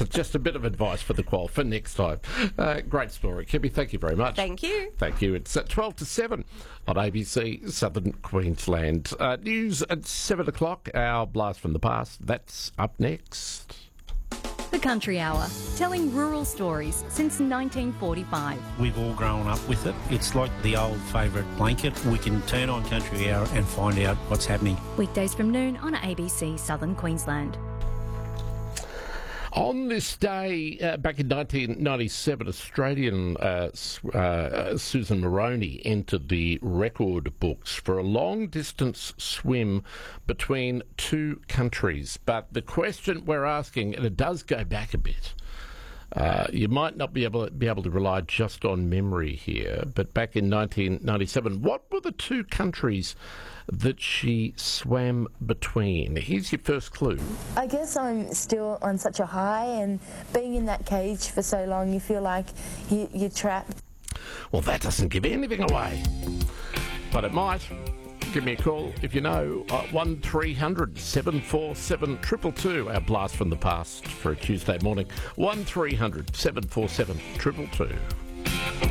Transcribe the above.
So just a bit of advice for the qual for next time. Great story. Kimmy, thank you very much. Thank you. Thank you. It's at 12 to 7 on ABC Southern Queensland. News at 7 o'clock, our Blast from the Past. That's up next. The Country Hour, telling rural stories since 1945. We've all grown up with it. It's like the old favourite blanket. We can turn on Country Hour and find out what's happening. Weekdays from noon on ABC Southern Queensland. On this day, back in 1997, Australian Susan Moroney entered the record books for a long-distance swim between two countries. But the question we're asking, and it does go back a bit, you might not be able to rely just on memory here, but back in 1997, what were the two countries that she swam between? Here's your first clue. I guess I'm still on such a high, and being in that cage for so long, you feel like you're trapped. Well, that doesn't give anything away, but it might. Give me a call if you know. 1300 747 222, our Blast from the Past for a Tuesday morning. 1300 747 222.